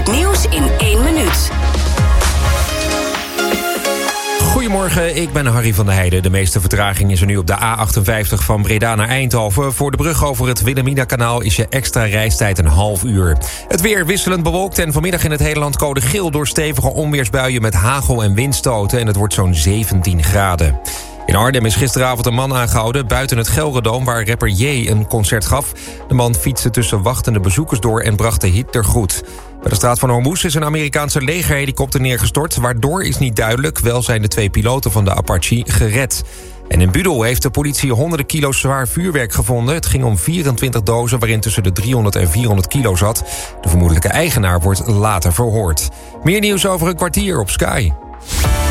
Het nieuws in 1 minuut. Goedemorgen, ik ben Harry van der Heijden. De meeste vertraging is er nu op de A58 van Breda naar Eindhoven. Voor de brug over het Wilhelmina-kanaal is je extra reistijd een half uur. Het weer wisselend bewolkt en vanmiddag in het hele land code geel... door stevige onweersbuien met hagel en windstoten. En het wordt zo'n 17 graden. In Arnhem is gisteravond een man aangehouden buiten het Gelredome... waar rapper J een concert gaf. De man fietste tussen wachtende bezoekers door en bracht de Hitlergroet. Bij de straat van Hormuz is een Amerikaanse legerhelikopter neergestort. Waardoor is niet duidelijk. Wel zijn de 2 piloten van de Apache gered. En in Budel heeft de politie honderden kilo's zwaar vuurwerk gevonden. Het ging om 24 dozen waarin tussen de 300 en 400 kilo zat. De vermoedelijke eigenaar wordt later verhoord. Meer nieuws over een kwartier op Sky.